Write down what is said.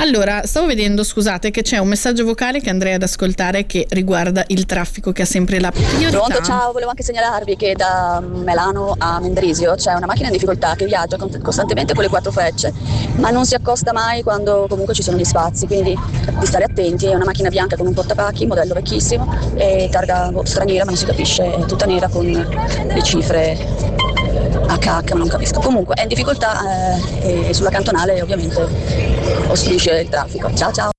Allora, stavo vedendo, scusate, che c'è un messaggio vocale che andrei ad ascoltare che riguarda il traffico, che ha sempre la priorità. Pronto, ciao, volevo anche segnalarvi che da Melano a Mendrisio c'è una macchina in difficoltà che viaggia costantemente con le 4 frecce, ma non si accosta mai quando comunque ci sono gli spazi, quindi di stare attenti. È una macchina bianca con un portapacchi, modello vecchissimo, e targa straniera, ma non si capisce, è tutta nera con le cifre HH, ma non capisco. Comunque è in difficoltà e sulla cantonale ovviamente ostruisce il traffico. Ciao ciao!